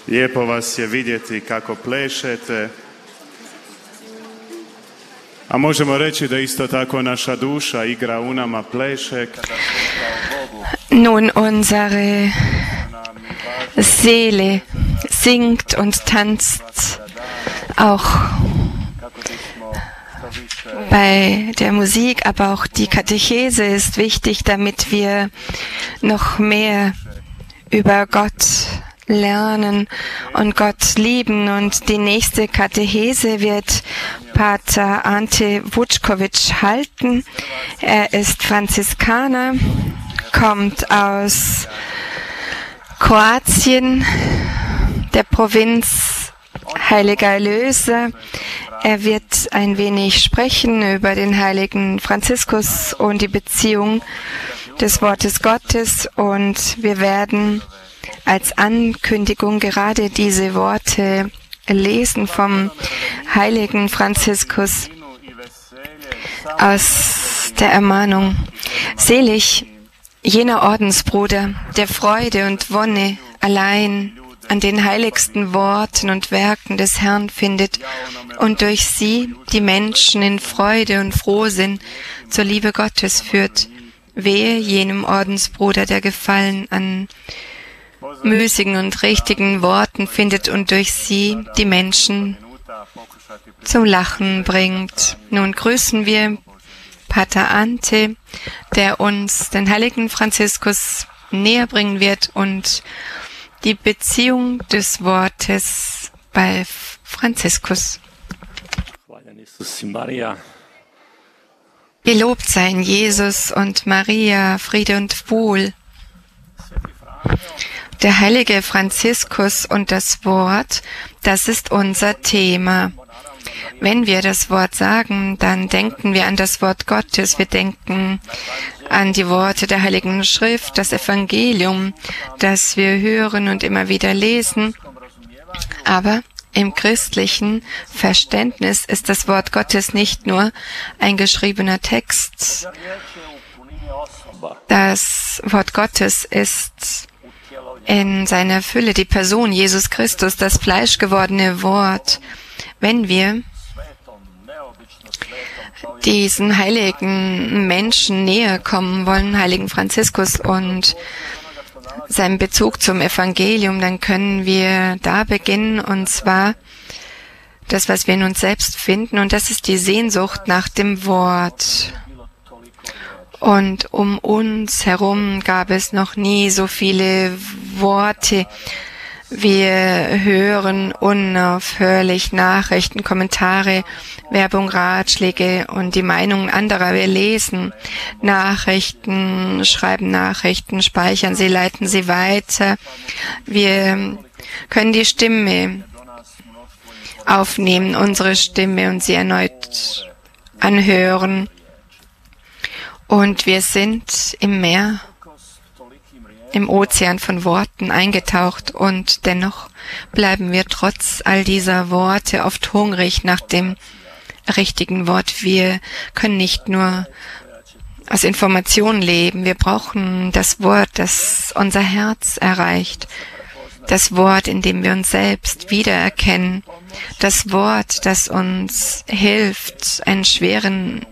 Lijepo vas je vidjeti kako plešete. A možemo reći da isto tako naša duša igra u nama pleše. Nun, unsere Seele singt und tanzt auch bei der Musik, aber auch die Katechese ist wichtig, damit wir noch mehr über Gott lernen und Gott lieben. Und die nächste Katechese wird Pater Ante Vučković halten. Er ist Franziskaner, kommt aus Kroatien, der Provinz Heiliger Erlöser. Er wird ein wenig sprechen über den heiligen Franziskus und die Beziehung des Wortes Gottes. Und wir werden als Ankündigung gerade diese Worte lesen vom heiligen Franziskus aus der Ermahnung. Selig jener Ordensbruder, der Freude und Wonne allein an den heiligsten Worten und Werken des Herrn findet und durch sie die Menschen in Freude und Frohsinn zur Liebe Gottes führt. Wehe jenem Ordensbruder, der Gefallen an müßigen und richtigen Worten findet und durch sie die Menschen zum Lachen bringt. Nun grüßen wir Pater Ante, der uns den heiligen Franziskus näher bringen wird und die Beziehung des Wortes bei Franziskus. Gelobt seien Jesus und Maria, Friede und Wohl. Der heilige Franziskus und das Wort, das ist unser Thema. Wenn wir das Wort sagen, dann denken wir an das Wort Gottes. Wir denken an die Worte der Heiligen Schrift, das Evangelium, das wir hören und immer wieder lesen. Aber im christlichen Verständnis ist das Wort Gottes nicht nur ein geschriebener Text. Das Wort Gottes ist in seiner Fülle die Person Jesus Christus, das fleischgewordene Wort. Wenn wir diesen heiligen Menschen näher kommen wollen, heiligen Franziskus und seinem Bezug zum Evangelium, dann können wir da beginnen, und zwar das, was wir in uns selbst finden, und das ist die Sehnsucht nach dem Wort. Und um uns herum gab es noch nie so viele Worte. Wir hören unaufhörlich Nachrichten, Kommentare, Werbung, Ratschläge und die Meinungen anderer. Wir lesen Nachrichten, schreiben Nachrichten, speichern sie, leiten sie weiter. Wir können die Stimme aufnehmen, unsere Stimme, und sie erneut anhören. Und wir sind im Meer, im Ozean von Worten eingetaucht, und dennoch bleiben wir trotz all dieser Worte oft hungrig nach dem richtigen Wort. Wir können nicht nur aus Informationen leben, wir brauchen das Wort, das unser Herz erreicht, das Wort, in dem wir uns selbst wiedererkennen, das Wort, das uns hilft, einen schweren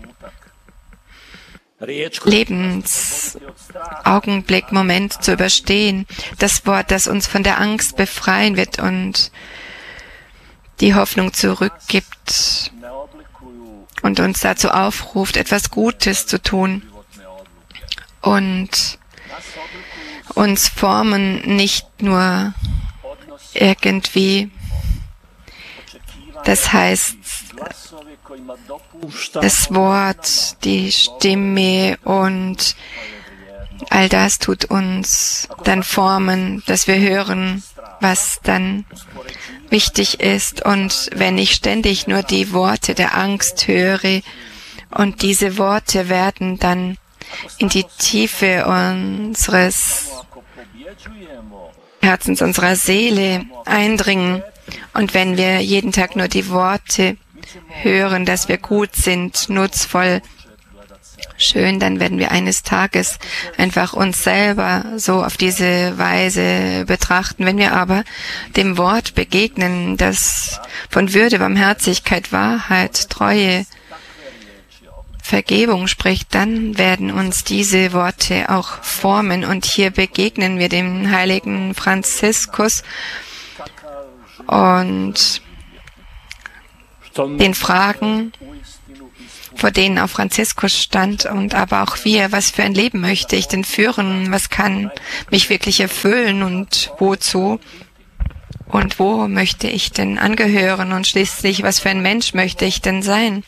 Lebensaugenblick, Moment zu überstehen. Das Wort, das uns von der Angst befreien wird und die Hoffnung zurückgibt und uns dazu aufruft, etwas Gutes zu tun. Und uns formen nicht nur irgendwie, das heißt, das Wort, die Stimme und all das tut uns dann formen, dass wir hören, was dann wichtig ist. Und wenn ich ständig nur die Worte der Angst höre und diese Worte werden dann in die Tiefe unseres Herzens, unserer Seele eindringen, und wenn wir jeden Tag nur die Worte hören, dass wir gut sind, nutzvoll, schön, dann werden wir eines Tages einfach uns selber so auf diese Weise betrachten. Wenn wir aber dem Wort begegnen, das von Würde, Barmherzigkeit, Wahrheit, Treue, Vergebung spricht, dann werden uns diese Worte auch formen. Und hier begegnen wir dem heiligen Franziskus und den Fragen, vor denen auch Franziskus stand, und aber auch wir, was für ein Leben möchte ich denn führen, was kann mich wirklich erfüllen und wozu und wo möchte ich denn angehören und schließlich, was für ein Mensch möchte ich denn sein.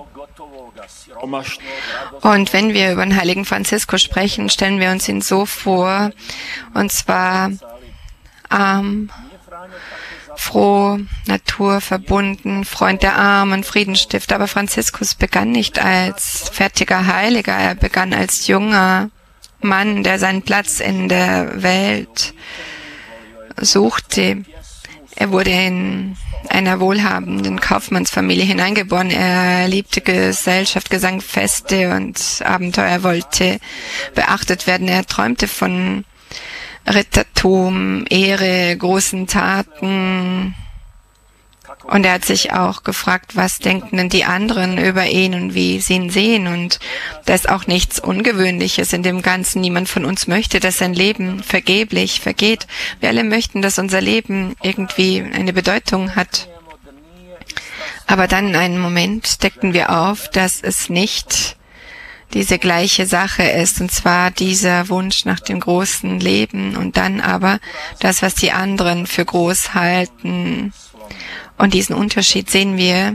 Und wenn wir über den heiligen Franziskus sprechen, stellen wir uns ihn so vor, und zwar arm, froh, naturverbunden, Freund der Armen, Friedensstifter. Aber Franziskus begann nicht als fertiger Heiliger, er begann als junger Mann, der seinen Platz in der Welt suchte. Er wurde in einer wohlhabenden Kaufmannsfamilie hineingeboren. Er liebte Gesellschaft, Gesang, Feste und Abenteuer, wollte beachtet werden. Er träumte von Rittertum, Ehre, großen Taten. Und er hat sich auch gefragt, was denken denn die anderen über ihn und wie sie ihn sehen. Und da ist auch nichts Ungewöhnliches in dem Ganzen. Niemand von uns möchte, dass sein Leben vergeblich vergeht. Wir alle möchten, dass unser Leben irgendwie eine Bedeutung hat. Aber dann in einem Moment deckten wir auf, dass es nicht diese gleiche Sache ist, und zwar dieser Wunsch nach dem großen Leben und dann aber das, was die anderen für groß halten. Und diesen Unterschied sehen wir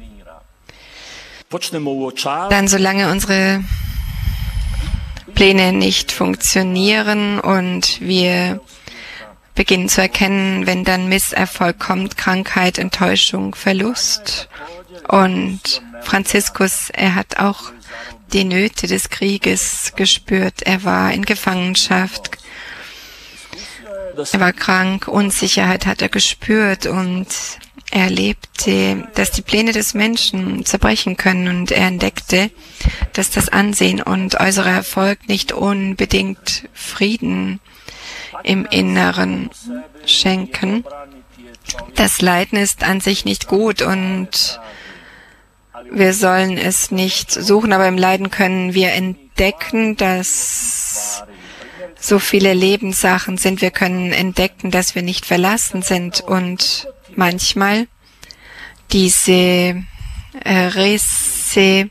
dann, solange unsere Pläne nicht funktionieren und wir beginnen zu erkennen, wenn dann Misserfolg kommt, Krankheit, Enttäuschung, Verlust. Und Franziskus, er hat auch die Nöte des Krieges gespürt. Er war in Gefangenschaft. Er war krank. Unsicherheit hat er gespürt und er erlebte, dass die Pläne des Menschen zerbrechen können, und er entdeckte, dass das Ansehen und äußerer Erfolg nicht unbedingt Frieden im Inneren schenken. Das Leiden ist an sich nicht gut und wir sollen es nicht suchen, aber im Leiden können wir entdecken, dass so viele Lebenssachen sind. Wir können entdecken, dass wir nicht verlassen sind und manchmal diese Risse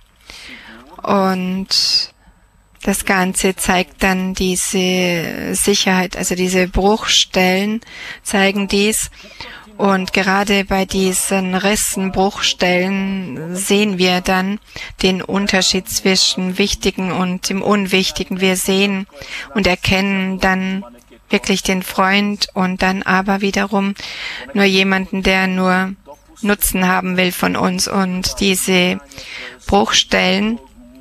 und das Ganze zeigt dann diese Sicherheit, also diese Bruchstellen zeigen dies. Und gerade bei diesen Rissen, Bruchstellen sehen wir dann den Unterschied zwischen Wichtigen und dem Unwichtigen. Wir sehen und erkennen dann wirklich den Freund und dann aber wiederum nur jemanden, der nur Nutzen haben will von uns. Und diese Bruchstellen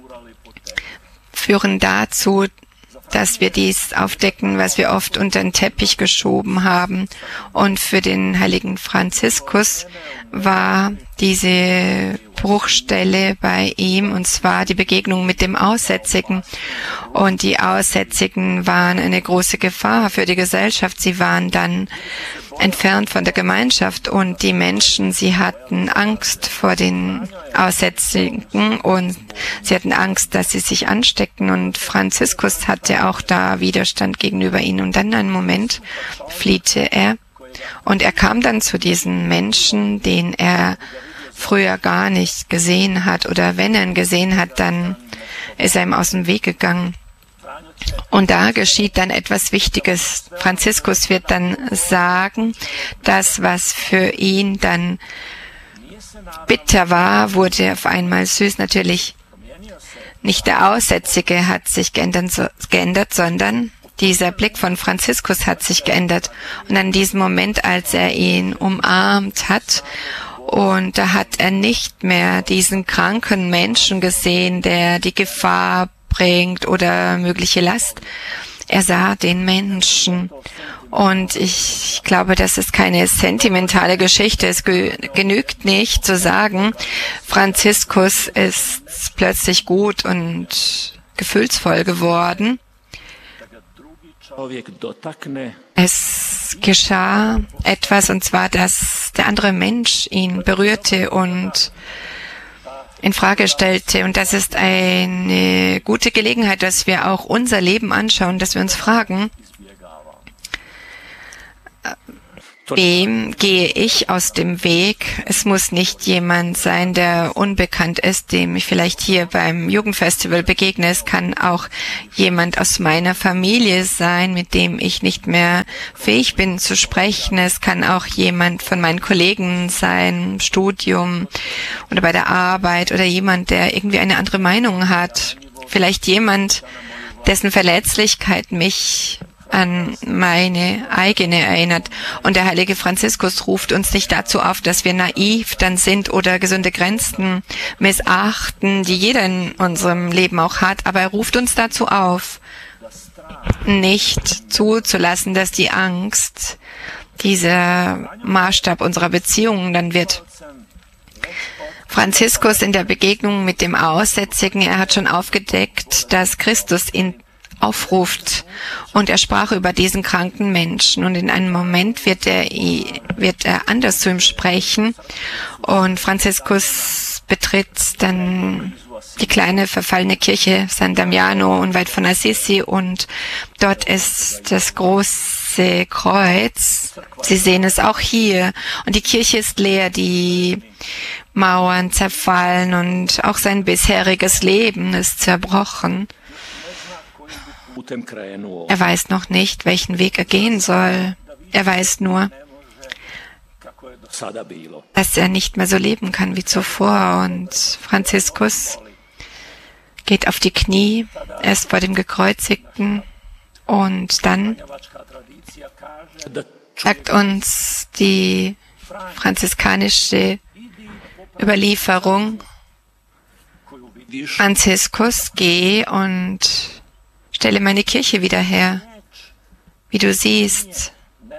führen dazu, dass wir dies aufdecken, was wir oft unter den Teppich geschoben haben. Und für den heiligen Franziskus war diese Bruchstelle bei ihm, und zwar die Begegnung mit dem Aussätzigen. Und die Aussätzigen waren eine große Gefahr für die Gesellschaft. Sie waren dann entfernt von der Gemeinschaft und die Menschen, sie hatten Angst vor den Aussätzigen und sie hatten Angst, dass sie sich anstecken, und Franziskus hatte auch da Widerstand gegenüber ihnen. Und dann in einem Moment fliehte er und er kam dann zu diesen Menschen, den er früher gar nicht gesehen hat, oder wenn er ihn gesehen hat, dann ist er ihm aus dem Weg gegangen. Und da geschieht dann etwas Wichtiges. Franziskus wird dann sagen, das, was für ihn dann bitter war, wurde auf einmal süß. Natürlich nicht der Aussätzige hat sich geändert, sondern dieser Blick von Franziskus hat sich geändert. Und an diesem Moment, als er ihn umarmt hat, und da hat er nicht mehr diesen kranken Menschen gesehen, der die Gefahr bringt oder mögliche Last. Er sah den Menschen Und ich glaube, das ist keine sentimentale Geschichte. Es genügt nicht zu sagen, Franziskus ist plötzlich gut und gefühlsvoll geworden. Es geschah etwas, und zwar, dass der andere Mensch ihn berührte und in Frage stellte. Und das ist eine gute Gelegenheit, dass wir auch unser Leben anschauen, dass wir uns fragen, wem gehe ich aus dem Weg? Es muss nicht jemand sein, der unbekannt ist, dem ich vielleicht hier beim Jugendfestival begegne. Es kann auch jemand aus meiner Familie sein, mit dem ich nicht mehr fähig bin zu sprechen. Es kann auch jemand von meinen Kollegen sein, im Studium oder bei der Arbeit, oder jemand, der irgendwie eine andere Meinung hat. Vielleicht jemand, dessen Verletzlichkeit mich an meine eigene erinnert. Und der heilige Franziskus ruft uns nicht dazu auf, dass wir naiv dann sind oder gesunde Grenzen missachten, die jeder in unserem Leben auch hat. Aber er ruft uns dazu auf, nicht zuzulassen, dass die Angst dieser Maßstab unserer Beziehungen dann wird. Franziskus in der Begegnung mit dem Aussätzigen, er hat schon aufgedeckt, dass Christus ihn aufruft, und er sprach über diesen kranken Menschen, und in einem Moment wird er anders zu ihm sprechen, und Franziskus betritt dann die kleine verfallene Kirche San Damiano unweit von Assisi, und dort ist das große Kreuz. Sie sehen es auch hier, und die Kirche ist leer, die Mauern zerfallen, und auch sein bisheriges Leben ist zerbrochen. Er weiß noch nicht, welchen Weg er gehen soll. Er weiß nur, dass er nicht mehr so leben kann wie zuvor. Und Franziskus geht auf die Knie, er ist vor dem Gekreuzigten, und dann sagt uns die franziskanische Überlieferung: Franziskus, geh und stelle meine Kirche wieder her. Wie du siehst,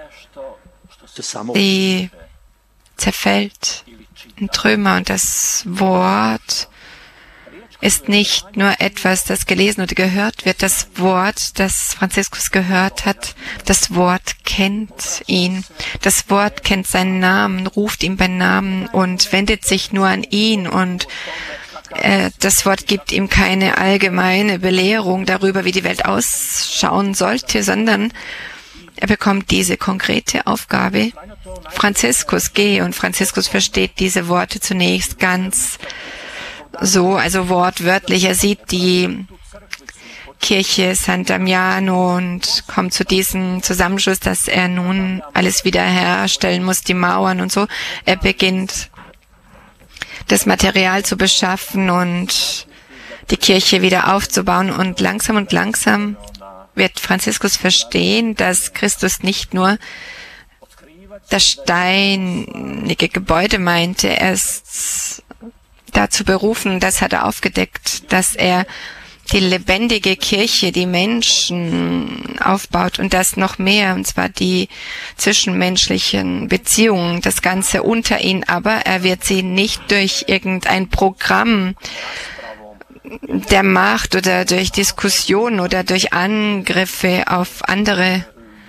sie zerfällt in Trümmer, und das Wort ist nicht nur etwas, das gelesen oder gehört wird. Das Wort, das Franziskus gehört hat, das Wort kennt ihn. Das Wort kennt seinen Namen, ruft ihn beim Namen und wendet sich nur an ihn, und das Wort gibt ihm keine allgemeine Belehrung darüber, wie die Welt ausschauen sollte, sondern er bekommt diese konkrete Aufgabe: Franziskus, geh. Und Franziskus versteht diese Worte zunächst ganz so, also wortwörtlich. Er sieht die Kirche San Damiano und kommt zu diesem Zusammenschluss, dass er nun alles wiederherstellen muss, die Mauern und so. Er beginnt, das Material zu beschaffen und die Kirche wieder aufzubauen. Und langsam wird Franziskus verstehen, dass Christus nicht nur das steinige Gebäude meinte. Er ist dazu berufen, das hat er aufgedeckt, dass er die lebendige Kirche, die Menschen aufbaut, und das noch mehr, und zwar die zwischenmenschlichen Beziehungen, das Ganze unter ihnen. Aber er wird sie nicht durch irgendein Programm der Macht oder durch Diskussionen oder durch Angriffe auf andere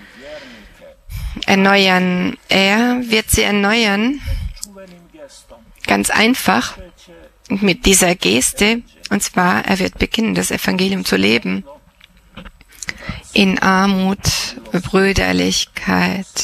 erneuern. Er wird sie erneuern, ganz einfach, mit dieser Geste. Und zwar, er wird beginnen, das Evangelium zu leben. In Armut, Brüderlichkeit,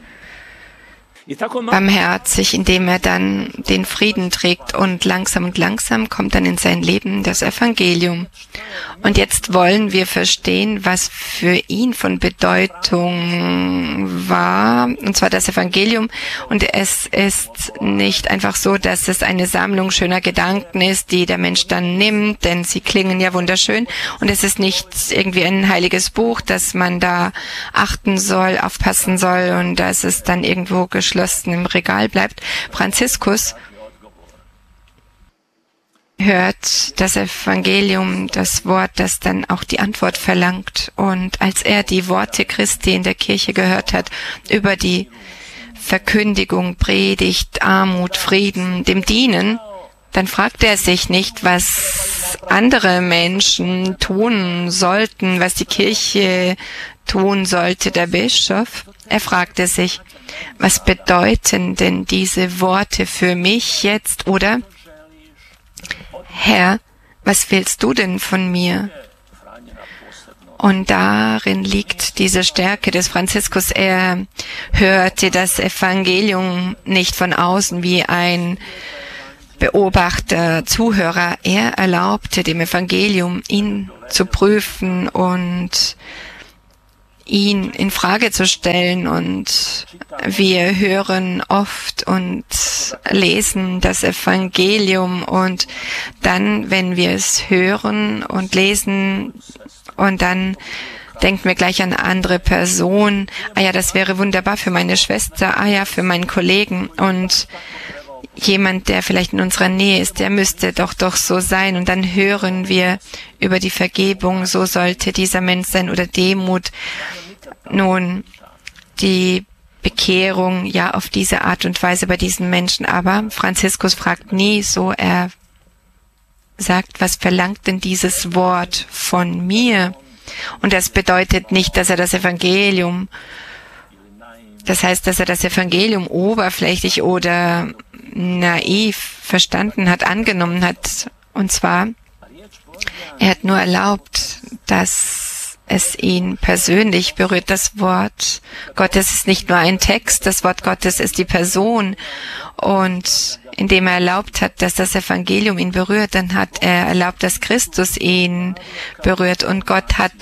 barmherzig, indem er dann den Frieden trägt, und langsam kommt dann in sein Leben das Evangelium. Und jetzt wollen wir verstehen, was für ihn von Bedeutung war, und zwar das Evangelium. Und es ist nicht einfach so, dass es eine Sammlung schöner Gedanken ist, die der Mensch dann nimmt, denn sie klingen ja wunderschön. Und es ist nicht irgendwie ein heiliges Buch, das man da achten soll, aufpassen soll, und dass es dann irgendwo geschlossen im Regal bleibt. Franziskus hört das Evangelium, das Wort, das dann auch die Antwort verlangt. Und als er die Worte Christi in der Kirche gehört hat über die Verkündigung, Predigt, Armut, Frieden, dem Dienen, dann fragt er sich nicht, was andere Menschen tun sollten, was die Kirche tun sollte, der Bischof. Er fragte sich, was bedeuten denn diese Worte für mich jetzt? Oder, Herr, was willst du denn von mir? Und darin liegt diese Stärke des Franziskus. Er hörte das Evangelium nicht von außen wie ein Beobachter, Zuhörer. Er erlaubte dem Evangelium, ihn zu prüfen und ihn in Frage zu stellen. Und wir hören oft und lesen das Evangelium und dann, wenn wir es hören und lesen und dann denken wir gleich an eine andere Person. Ah ja, das wäre wunderbar für meine Schwester. Ah ja, für meinen Kollegen. Und jemand, der vielleicht in unserer Nähe ist, der müsste doch so sein. Und dann hören wir über die Vergebung, so sollte dieser Mensch sein, oder Demut. Nun, die Bekehrung, ja, auf diese Art und Weise bei diesen Menschen. Aber Franziskus fragt nie so, er sagt, was verlangt denn dieses Wort von mir? Und das bedeutet nicht, dass er das Evangelium, das heißt, dass er das Evangelium oberflächlich oder naiv verstanden hat, angenommen hat. Und zwar, er hat nur erlaubt, dass es ihn persönlich berührt. Das Wort Gottes ist nicht nur ein Text, das Wort Gottes ist die Person. Und indem er erlaubt hat, dass das Evangelium ihn berührt, dann hat er erlaubt, dass Christus ihn berührt. Und Gott hat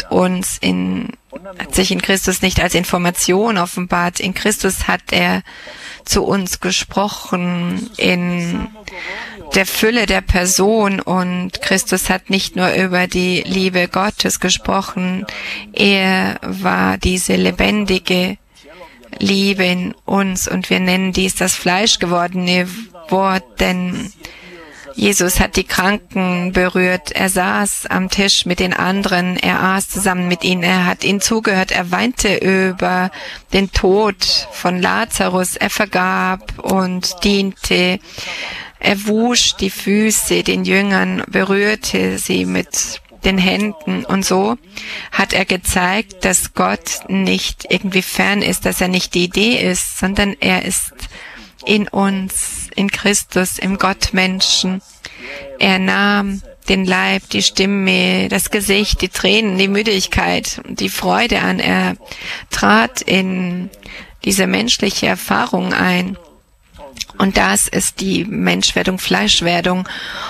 sich in Christus nicht als Information offenbart. In Christus hat er zu uns gesprochen in der Fülle der Person, und Christus hat nicht nur über die Liebe Gottes gesprochen, er war diese lebendige Liebe in uns, und wir nennen dies das fleischgewordene Wort, denn Jesus hat die Kranken berührt, er saß am Tisch mit den anderen, er aß zusammen mit ihnen, er hat ihnen zugehört, er weinte über den Tod von Lazarus, er vergab und diente, er wusch die Füße den Jüngern, berührte sie mit den Händen, und so hat er gezeigt, dass Gott nicht irgendwie fern ist, dass er nicht die Idee ist, sondern er ist in uns, in Christus, im Gottmenschen. Er nahm den Leib, die Stimme, das Gesicht, die Tränen, die Müdigkeit, die Freude an. Er trat in diese menschliche Erfahrung ein. Und das ist die Menschwerdung, Fleischwerdung.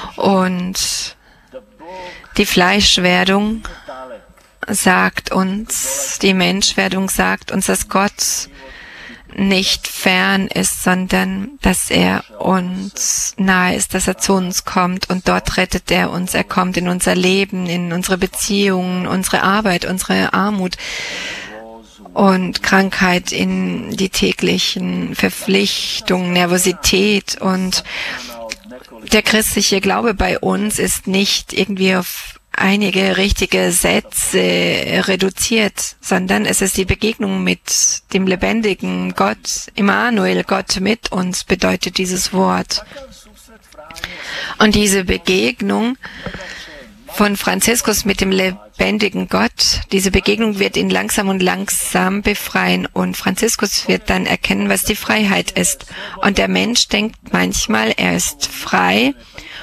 Und die Fleischwerdung sagt uns, die Menschwerdung sagt uns, dass Gott nicht fern ist, sondern dass er uns nahe ist, dass er zu uns kommt, und dort rettet er uns. Er kommt in unser Leben, in unsere Beziehungen, unsere Arbeit, unsere Armut und Krankheit, in die täglichen Verpflichtungen, Nervosität. Und der christliche Glaube bei uns ist nicht irgendwie auf einige richtige Sätze reduziert, sondern es ist die Begegnung mit dem lebendigen Gott. Immanuel, Gott mit uns, bedeutet dieses Wort. Und diese Begegnung von Franziskus mit dem lebendigen Gott, diese Begegnung wird ihn langsam und langsam befreien, und Franziskus wird dann erkennen, was die Freiheit ist. Und der Mensch denkt manchmal, er ist frei,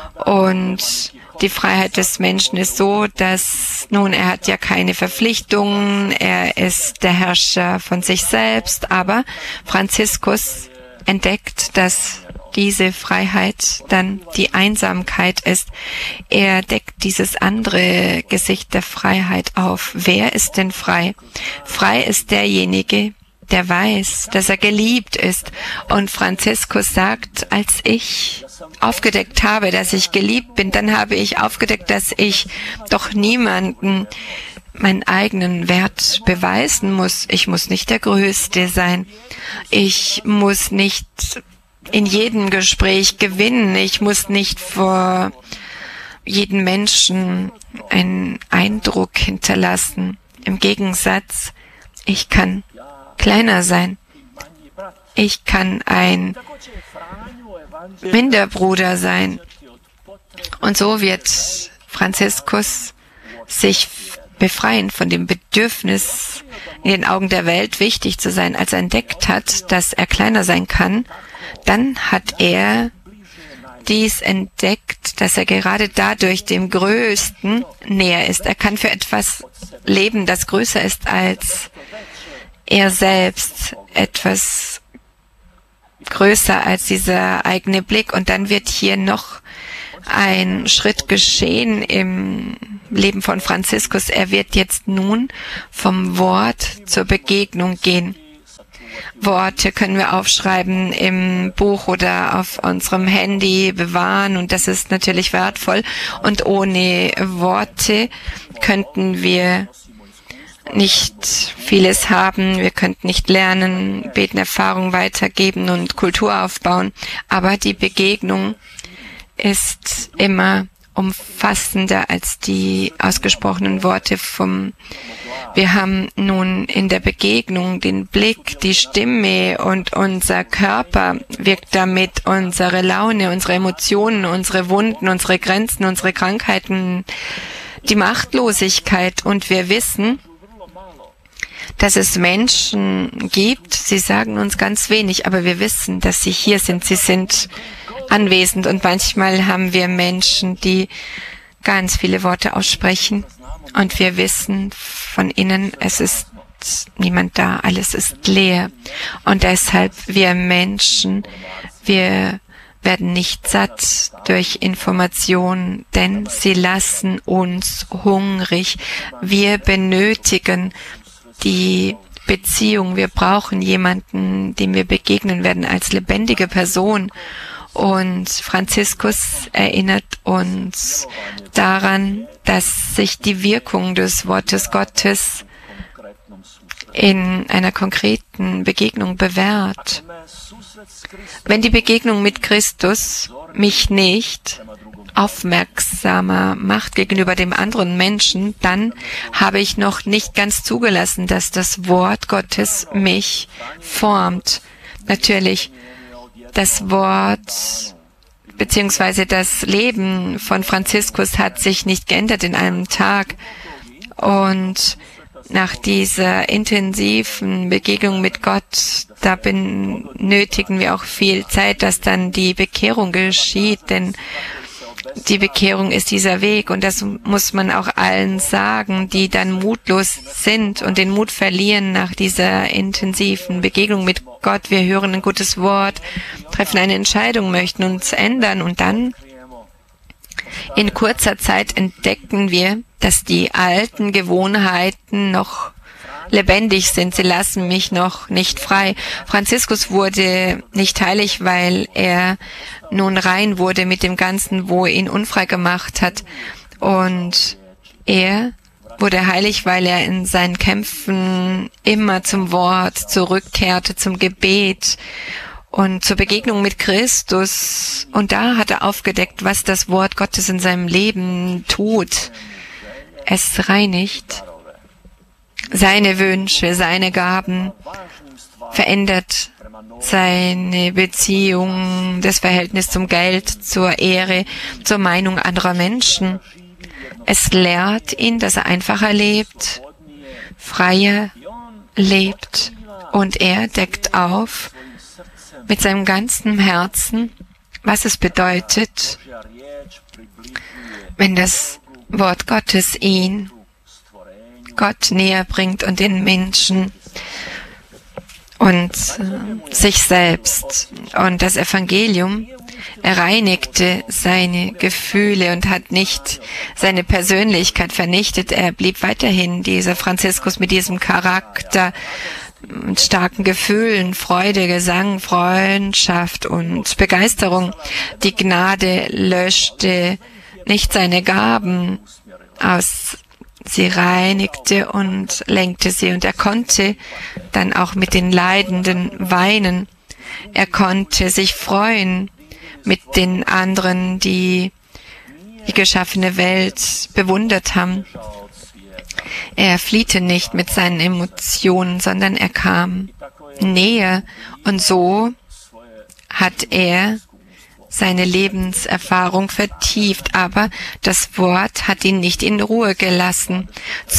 und die Freiheit des Menschen ist so, dass er hat ja keine Verpflichtungen, er ist der Herrscher von sich selbst, aber Franziskus entdeckt, dass diese Freiheit dann die Einsamkeit ist. Er deckt dieses andere Gesicht der Freiheit auf. Wer ist denn frei? Frei ist derjenige, der weiß, dass er geliebt ist. Und Franziskus sagt, als ich aufgedeckt habe, dass ich geliebt bin, dann habe ich aufgedeckt, dass ich doch niemanden meinen eigenen Wert beweisen muss. Ich muss nicht der Größte sein. Ich muss nicht in jedem Gespräch gewinnen. Ich muss nicht vor jeden Menschen einen Eindruck hinterlassen. Im Gegensatz, ich kann kleiner sein. Ich kann ein Minderbruder sein. Und so wird Franziskus sich befreien von dem Bedürfnis, in den Augen der Welt wichtig zu sein. Als er entdeckt hat, dass er kleiner sein kann, dann hat er dies entdeckt, dass er gerade dadurch dem Größten näher ist. Er kann für etwas leben, das größer ist als er selbst, etwas größer als dieser eigene Blick. Und dann wird hier noch ein Schritt geschehen im Leben von Franziskus. Er wird jetzt nun vom Wort zur Begegnung gehen. Worte können wir aufschreiben im Buch oder auf unserem Handy bewahren und das ist natürlich wertvoll. Und ohne Worte könnten wir nicht vieles haben. Wir könnten nicht lernen, beten, Erfahrung weitergeben und Kultur aufbauen. Aber die Begegnung ist immer umfassender als die ausgesprochenen Worte wir haben nun in der Begegnung den Blick, die Stimme und unser Körper wirkt damit, unsere Laune, unsere Emotionen, unsere Wunden, unsere Grenzen, unsere Krankheiten, die Machtlosigkeit. Und wir wissen, dass es Menschen gibt, sie sagen uns ganz wenig, aber wir wissen, dass sie hier sind, sie sind anwesend. Und manchmal haben wir Menschen, die ganz viele Worte aussprechen und wir wissen von innen, es ist niemand da, alles ist leer. Und deshalb, wir Menschen, wir werden nicht satt durch Informationen, denn sie lassen uns hungrig. Wir benötigen die Beziehung, wir brauchen jemanden, dem wir begegnen werden als lebendige Person. Und Franziskus erinnert uns daran, dass sich die Wirkung des Wortes Gottes in einer konkreten Begegnung bewährt. Wenn die Begegnung mit Christus mich nicht aufmerksamer macht gegenüber dem anderen Menschen, dann habe ich noch nicht ganz zugelassen, dass das Wort Gottes mich formt. Natürlich, das Wort beziehungsweise das Leben von Franziskus hat sich nicht geändert in einem Tag. Und nach dieser intensiven Begegnung mit Gott, da benötigen wir auch viel Zeit, dass dann die Bekehrung geschieht, denn die Bekehrung ist dieser Weg und das muss man auch allen sagen, die dann mutlos sind und den Mut verlieren nach dieser intensiven Begegnung mit Gott. Wir hören ein gutes Wort, treffen eine Entscheidung, möchten uns ändern und dann in kurzer Zeit entdecken wir, dass die alten Gewohnheiten noch lebendig sind. Sie lassen mich noch nicht frei. Franziskus wurde nicht heilig, weil er nun rein wurde mit dem Ganzen, wo ihn unfrei gemacht hat. Und er wurde heilig, weil er in seinen Kämpfen immer zum Wort zurückkehrte, zum Gebet und zur Begegnung mit Christus. Und da hat er aufgedeckt, was das Wort Gottes in seinem Leben tut. Es reinigt seine Wünsche, seine Gaben, verändert seine Beziehung, das Verhältnis zum Geld, zur Ehre, zur Meinung anderer Menschen. Es lehrt ihn, dass er einfacher lebt, freier lebt und er deckt auf mit seinem ganzen Herzen, was es bedeutet, wenn das Wort Gottes ihn Gott näher bringt und den Menschen und sich selbst. Und das Evangelium reinigte seine Gefühle und hat nicht seine Persönlichkeit vernichtet. Er blieb weiterhin dieser Franziskus mit diesem Charakter, mit starken Gefühlen, Freude, Gesang, Freundschaft und Begeisterung. Die Gnade löschte nicht seine Gaben aus. Sie reinigte und lenkte sie und er konnte dann auch mit den Leidenden weinen. Er konnte sich freuen mit den anderen, die die geschaffene Welt bewundert haben. Er fliehte nicht mit seinen Emotionen, sondern er kam näher. Und so hat er seine Lebenserfahrung vertieft, aber das Wort hat ihn nicht in Ruhe gelassen.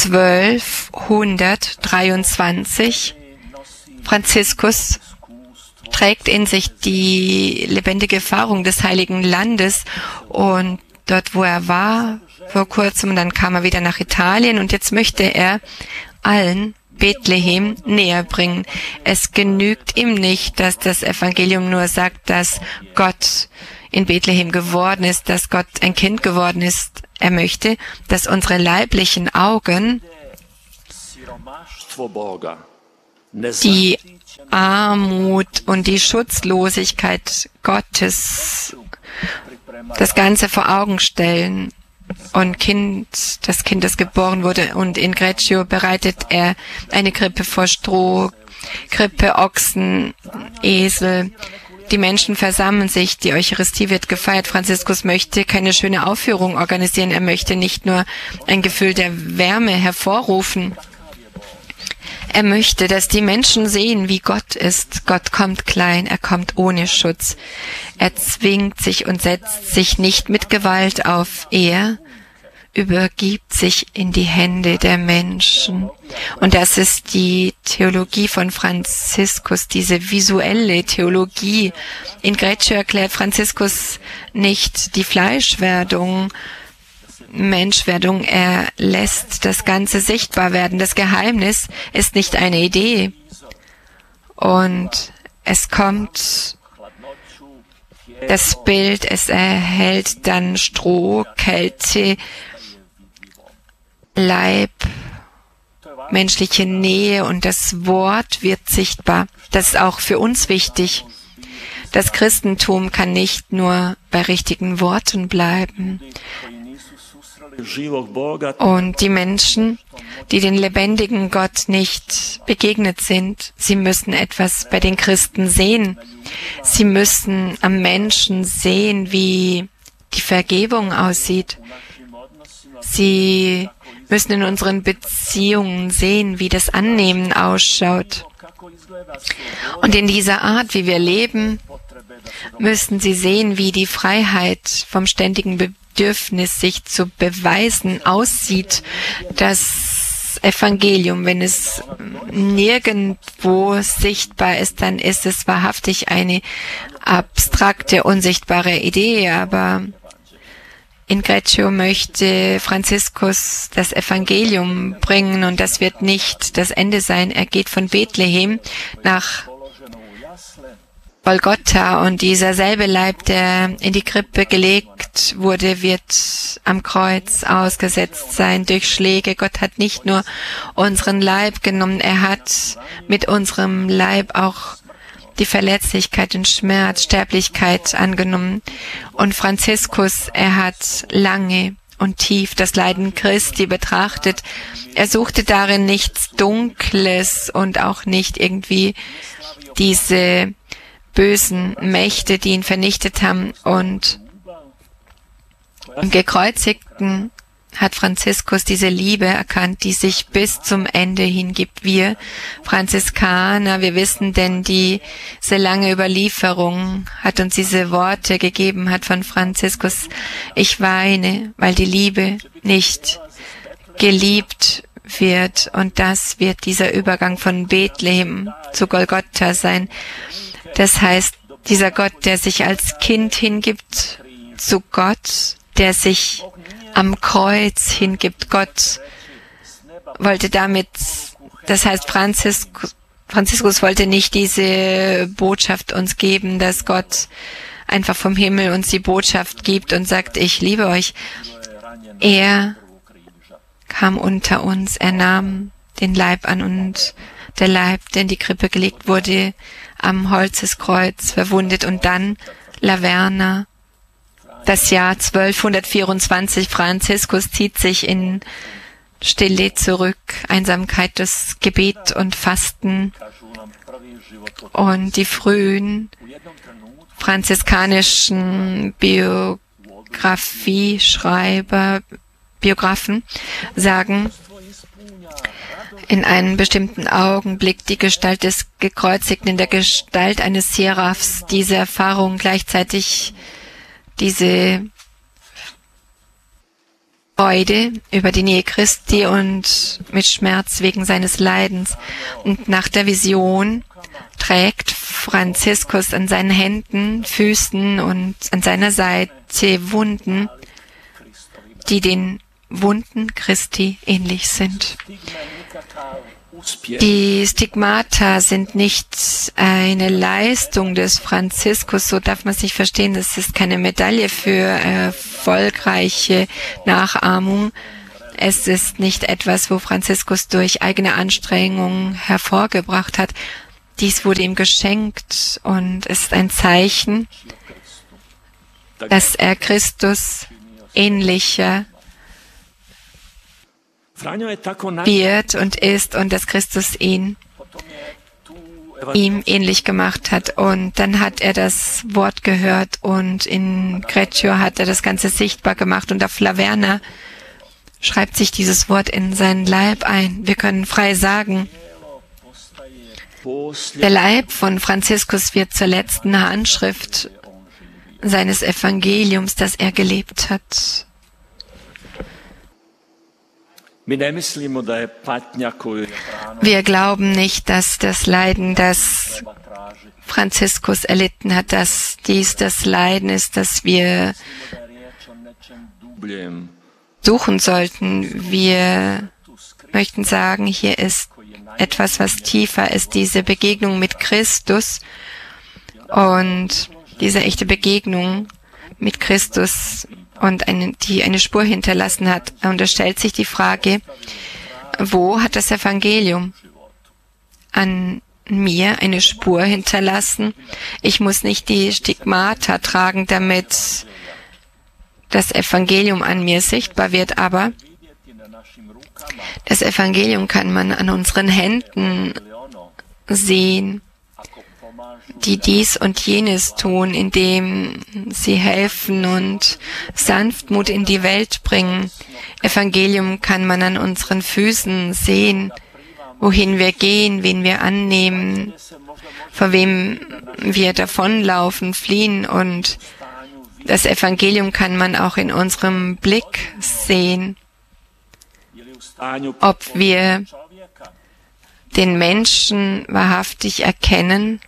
1223, Franziskus trägt in sich die lebendige Erfahrung des Heiligen Landes und dort, wo er war, vor kurzem, und dann kam er wieder nach Italien und jetzt möchte er allen Bethlehem näher bringen. Es genügt ihm nicht, dass das Evangelium nur sagt, dass Gott in Bethlehem geworden ist, dass Gott ein Kind geworden ist. Er möchte, dass unsere leiblichen Augen die Armut und die Schutzlosigkeit Gottes das Ganze vor Augen stellen. Und das Kind, das geboren wurde, und in Greccio bereitet er eine Krippe vor Stroh, Krippe, Ochsen, Esel. Die Menschen versammeln sich, die Eucharistie wird gefeiert. Franziskus möchte keine schöne Aufführung organisieren. Er möchte nicht nur ein Gefühl der Wärme hervorrufen. Er möchte, dass die Menschen sehen, wie Gott ist. Gott kommt klein, er kommt ohne Schutz. Er zwingt sich und setzt sich nicht mit Gewalt auf. Er übergibt sich in die Hände der Menschen. Und das ist die Theologie von Franziskus, diese visuelle Theologie. In Greccio erklärt Franziskus nicht die Fleischwerdung, Menschwerdung, er lässt das Ganze sichtbar werden. Das Geheimnis ist nicht eine Idee. Und es kommt das Bild, es erhält dann Stroh, Kälte, Leib, menschliche Nähe und das Wort wird sichtbar. Das ist auch für uns wichtig. Das Christentum kann nicht nur bei richtigen Worten bleiben. Und die Menschen, die den lebendigen Gott nicht begegnet sind, sie müssen etwas bei den Christen sehen. Sie müssen am Menschen sehen, wie die Vergebung aussieht. Sie müssen in unseren Beziehungen sehen, wie das Annehmen ausschaut. Und in dieser Art, wie wir leben, müssen sie sehen, wie die Freiheit vom ständigen Bedürfnis, sich zu beweisen, aussieht. Das Evangelium, wenn es nirgendwo sichtbar ist, dann ist es wahrhaftig eine abstrakte, unsichtbare Idee. Aber in Greccio möchte Franziskus das Evangelium bringen und das wird nicht das Ende sein. Er geht von Bethlehem nach Golgotha und dieser selbe Leib, der in die Krippe gelegt wurde, wird am Kreuz ausgesetzt sein durch Schläge. Gott hat nicht nur unseren Leib genommen, er hat mit unserem Leib auch die Verletzlichkeit und Schmerz, Sterblichkeit angenommen. Und Franziskus, er hat lange und tief das Leiden Christi betrachtet. Er suchte darin nichts Dunkles und auch nicht irgendwie diese bösen Mächte, die ihn vernichtet haben. Und im Gekreuzigten hat Franziskus diese Liebe erkannt, die sich bis zum Ende hingibt. Wir Franziskaner, wir wissen, denn diese lange Überlieferung hat uns diese Worte gegeben, hat von Franziskus: Ich weine, weil die Liebe nicht geliebt wird. Und das wird dieser Übergang von Bethlehem zu Golgotha sein. Das heißt, dieser Gott, der sich als Kind hingibt zu Gott, der sich am Kreuz hingibt. Gott wollte damit, das heißt, Franziskus wollte nicht diese Botschaft uns geben, dass Gott einfach vom Himmel uns die Botschaft gibt und sagt, ich liebe euch. Er kam unter uns, er nahm den Leib an und der Leib, der in die Krippe gelegt wurde, am Holzeskreuz verwundet und dann Laverna. Das Jahr 1224, Franziskus zieht sich in Stille zurück, Einsamkeit, das Gebet und Fasten. Und die frühen franziskanischen Biografen sagen, in einem bestimmten Augenblick die Gestalt des Gekreuzigten in der Gestalt eines Seraphs, diese Erfahrung, gleichzeitig diese Freude über die Nähe Christi und mit Schmerz wegen seines Leidens. Und nach der Vision trägt Franziskus an seinen Händen, Füßen und an seiner Seite Wunden, die den Wunden Christi ähnlich sind. Die Stigmata sind nicht eine Leistung des Franziskus, so darf man es nicht verstehen. Das ist keine Medaille für erfolgreiche Nachahmung. Es ist nicht etwas, wo Franziskus durch eigene Anstrengung hervorgebracht hat. Dies wurde ihm geschenkt und ist ein Zeichen, dass er Christus ähnlicher wird und ist und dass Christus ihm ähnlich gemacht hat. Und dann hat er das Wort gehört und in Greccio hat er das Ganze sichtbar gemacht und auf Laverna schreibt sich dieses Wort in seinen Leib ein. Wir können frei sagen, der Leib von Franziskus wird zur letzten Handschrift seines Evangeliums, das er gelebt hat. Wir glauben nicht, dass das Leiden, das Franziskus erlitten hat, dass dies das Leiden ist, das wir suchen sollten. Wir möchten sagen, hier ist etwas, was tiefer ist, diese Begegnung mit Christus und diese echte Begegnung mit Christus und die eine Spur hinterlassen hat. Und es stellt sich die Frage, wo hat das Evangelium an mir eine Spur hinterlassen? Ich muss nicht die Stigmata tragen, damit das Evangelium an mir sichtbar wird, aber das Evangelium kann man an unseren Händen sehen, die dies und jenes tun, indem sie helfen und Sanftmut in die Welt bringen. Evangelium kann man an unseren Füßen sehen, wohin wir gehen, wen wir annehmen, vor wem wir davonlaufen, fliehen. Und das Evangelium kann man auch in unserem Blick sehen, ob wir den Menschen wahrhaftig erkennen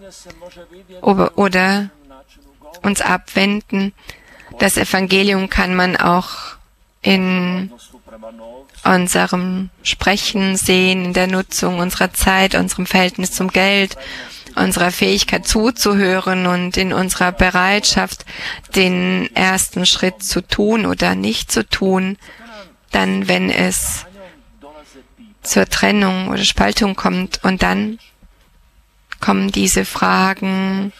oder uns abwenden. Das Evangelium kann man auch in unserem Sprechen sehen, in der Nutzung unserer Zeit, unserem Verhältnis zum Geld, unserer Fähigkeit zuzuhören und in unserer Bereitschaft, den ersten Schritt zu tun oder nicht zu tun, dann, wenn es zur Trennung oder Spaltung kommt. Und dann kommen diese Fragen: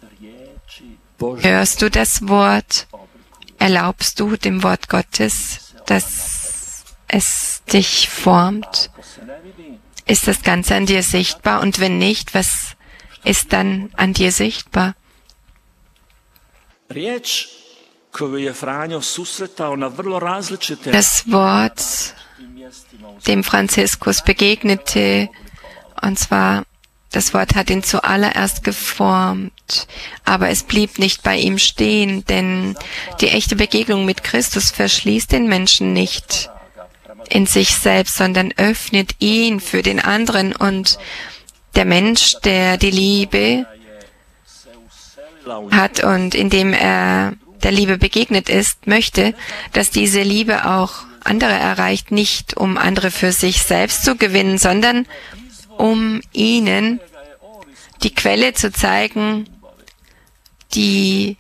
Hörst du das Wort? Erlaubst du dem Wort Gottes, dass es dich formt? Ist das Ganze an dir sichtbar? Und wenn nicht, was ist dann an dir sichtbar? Das Wort, dem Franziskus begegnete, und zwar, das Wort hat ihn zuallererst geformt, aber es blieb nicht bei ihm stehen, denn die echte Begegnung mit Christus verschließt den Menschen nicht in sich selbst, sondern öffnet ihn für den anderen. Und der Mensch, der die Liebe hat und indem er der Liebe begegnet ist, möchte, dass diese Liebe auch andere erreicht, nicht um andere für sich selbst zu gewinnen, sondern um ihnen die Quelle zu zeigen, die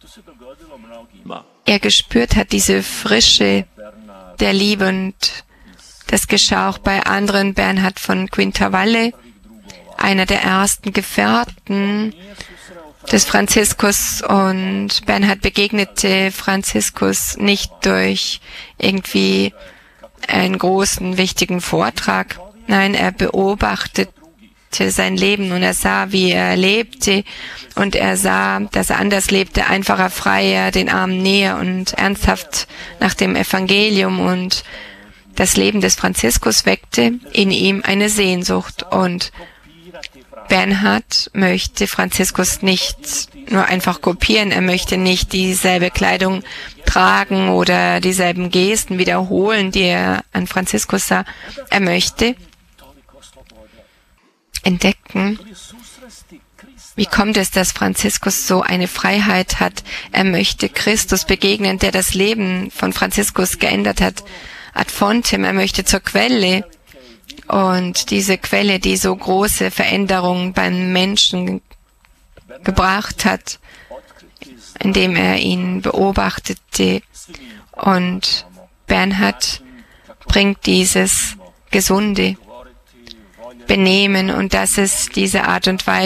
er gespürt hat, diese Frische der Liebe. Und das geschah auch bei anderen. Bernhard von Quintavalle, einer der ersten Gefährten des Franziskus, und Bernhard begegnete Franziskus nicht durch irgendwie einen großen, wichtigen Vortrag. Nein, er beobachtete überlegte sein Leben und er sah, wie er lebte und er sah, dass er anders lebte, einfacher, freier, den Armen näher und ernsthaft nach dem Evangelium, und das Leben des Franziskus weckte in ihm eine Sehnsucht, und Bernhard möchte Franziskus nicht nur einfach kopieren, er möchte nicht dieselbe Kleidung tragen oder dieselben Gesten wiederholen, die er an Franziskus sah. Er möchte entdecken, wie kommt es, dass Franziskus so eine Freiheit hat. Er möchte Christus begegnen, der das Leben von Franziskus geändert hat. Ad fontem, er möchte zur Quelle. Und diese Quelle, die so große Veränderungen beim Menschen gebracht hat, indem er ihn beobachtete. Und Bernhard bringt dieses gesunde Benehmen, und das ist diese Art und Weise,